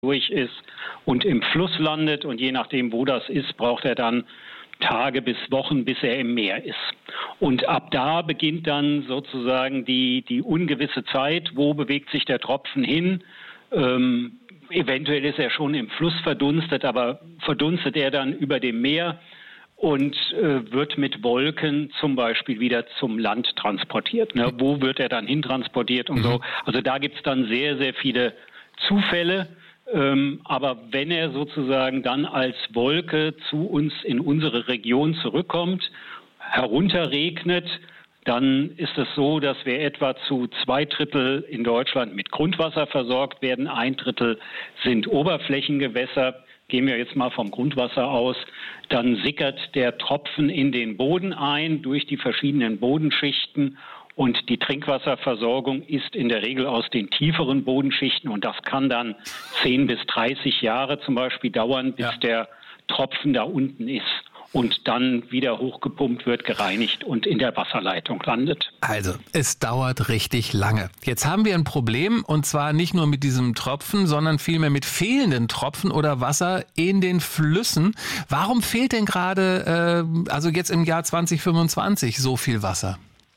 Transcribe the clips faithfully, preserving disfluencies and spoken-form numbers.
durch ist und im Fluss landet. Und je nachdem, wo das ist, braucht er dann Tage bis Wochen, bis er im Meer ist. Und ab da beginnt dann sozusagen die, die ungewisse Zeit. Wo bewegt sich der Tropfen hin? Ähm, eventuell ist er schon im Fluss verdunstet, aber verdunstet er dann über dem Meer und äh, wird mit Wolken zum Beispiel wieder zum Land transportiert. Ne? Wo wird er dann hintransportiert und so? Also da gibt es dann sehr, sehr viele Zufälle. Ähm, aber wenn er sozusagen dann als Wolke zu uns in unsere Region zurückkommt, herunterregnet, dann ist es so, dass wir etwa zu zwei Drittel in Deutschland mit Grundwasser versorgt werden. Ein Drittel sind Oberflächengewässer. Gehen wir jetzt mal vom Grundwasser aus. Dann sickert der Tropfen in den Boden ein durch die verschiedenen Bodenschichten. Und die Trinkwasserversorgung ist in der Regel aus den tieferen Bodenschichten. Und das kann dann zehn bis dreißig Jahre zum Beispiel dauern, bis ja. der Tropfen da unten ist und dann wieder hochgepumpt wird, gereinigt und in der Wasserleitung landet. Also, es dauert richtig lange. Jetzt haben wir ein Problem, und zwar nicht nur mit diesem Tropfen, sondern vielmehr mit fehlenden Tropfen oder Wasser in den Flüssen. Warum fehlt denn gerade, äh, also jetzt im Jahr zwanzig fünfundzwanzig, so viel Wasser?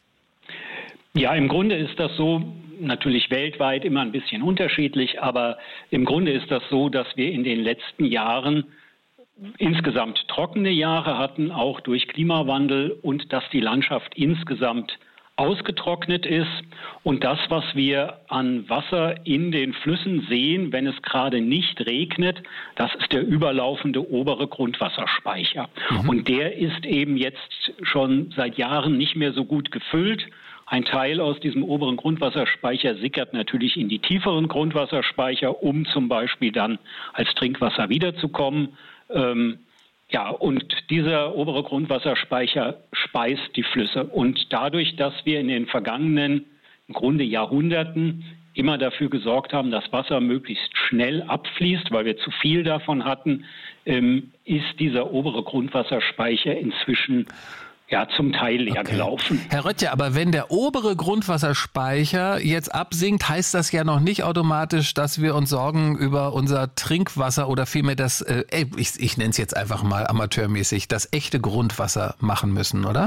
Ja, im Grunde ist das so, natürlich weltweit immer ein bisschen unterschiedlich, aber im Grunde ist das so, dass wir in den letzten Jahren insgesamt trockene Jahre hatten, auch durch Klimawandel, und dass die Landschaft insgesamt ausgetrocknet ist. Und das, was wir an Wasser in den Flüssen sehen, wenn es gerade nicht regnet, das ist der überlaufende obere Grundwasserspeicher. Mhm. Und der ist eben jetzt schon seit Jahren nicht mehr so gut gefüllt. Ein Teil aus diesem oberen Grundwasserspeicher sickert natürlich in die tieferen Grundwasserspeicher, um zum Beispiel dann als Trinkwasser wiederzukommen. Ähm, ja, und dieser obere Grundwasserspeicher speist die Flüsse. Und dadurch, dass wir in den vergangenen, im Grunde Jahrhunderten, immer dafür gesorgt haben, dass Wasser möglichst schnell abfließt, weil wir zu viel davon hatten, ähm, ist dieser obere Grundwasserspeicher inzwischen ja, zum Teil leer okay. gelaufen. Herr Röttcher, aber wenn der obere Grundwasserspeicher jetzt absinkt, heißt das ja noch nicht automatisch, dass wir uns Sorgen über unser Trinkwasser oder vielmehr das, äh, ich, ich nenne es jetzt einfach mal amateurmäßig, das echte Grundwasser machen müssen, oder?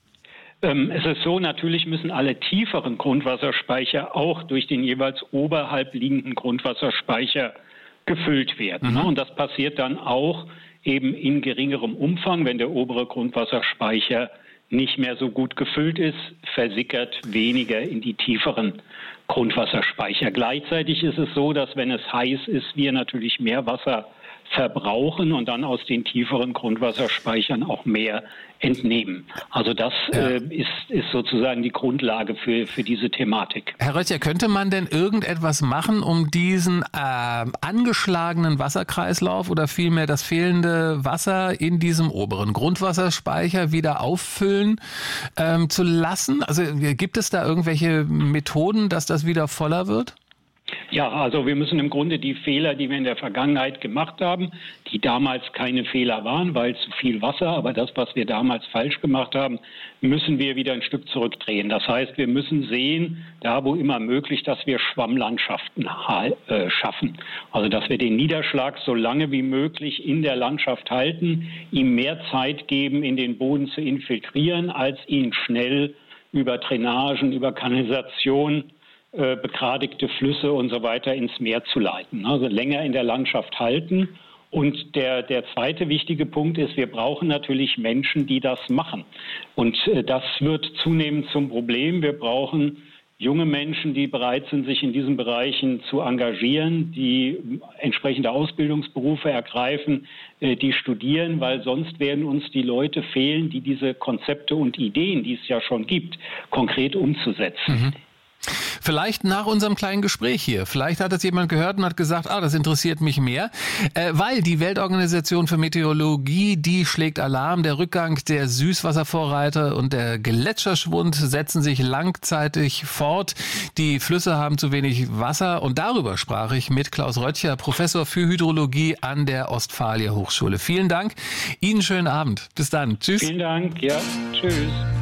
Ähm, es ist so, natürlich müssen alle tieferen Grundwasserspeicher auch durch den jeweils oberhalb liegenden Grundwasserspeicher gefüllt werden. Mhm. Ne? Und das passiert dann auch eben in geringerem Umfang, wenn der obere Grundwasserspeicher nicht mehr so gut gefüllt ist, versickert weniger in die tieferen Grundwasserspeicher. Gleichzeitig ist es so, dass wenn es heiß ist, wir natürlich mehr Wasser verbrauchen und dann aus den tieferen Grundwasserspeichern auch mehr entnehmen. Also das ja. äh, ist, ist sozusagen die Grundlage für, für diese Thematik. Herr Röttcher, könnte man denn irgendetwas machen, um diesen äh, angeschlagenen Wasserkreislauf oder vielmehr das fehlende Wasser in diesem oberen Grundwasserspeicher wieder auffüllen ähm, zu lassen? Also gibt es da irgendwelche Methoden, dass das wieder voller wird? Ja, also wir müssen im Grunde die Fehler, die wir in der Vergangenheit gemacht haben, die damals keine Fehler waren, weil zu viel Wasser, aber das, was wir damals falsch gemacht haben, müssen wir wieder ein Stück zurückdrehen. Das heißt, wir müssen sehen, da wo immer möglich, dass wir Schwammlandschaften äh, schaffen. Also dass wir den Niederschlag so lange wie möglich in der Landschaft halten, ihm mehr Zeit geben, in den Boden zu infiltrieren, als ihn schnell über Drainagen, über Kanalisation, begradigte Flüsse und so weiter ins Meer zu leiten. Also länger in der Landschaft halten. Und der, der zweite wichtige Punkt ist, wir brauchen natürlich Menschen, die das machen. Und das wird zunehmend zum Problem. Wir brauchen junge Menschen, die bereit sind, sich in diesen Bereichen zu engagieren, die entsprechende Ausbildungsberufe ergreifen, die studieren, weil sonst werden uns die Leute fehlen, die diese Konzepte und Ideen, die es ja schon gibt, konkret umzusetzen. Mhm. Vielleicht nach unserem kleinen Gespräch hier. Vielleicht hat das jemand gehört und hat gesagt, ah, das interessiert mich mehr. Äh, weil die Weltorganisation für Meteorologie, die schlägt Alarm. Der Rückgang der Süßwasservorreiter und der Gletscherschwund setzen sich langzeitig fort. Die Flüsse haben zu wenig Wasser. Und darüber sprach ich mit Klaus Röttcher, Professor für Hydrologie an der Ostfalia Hochschule. Vielen Dank. Ihnen schönen Abend. Bis dann. Tschüss. Vielen Dank. Ja, tschüss.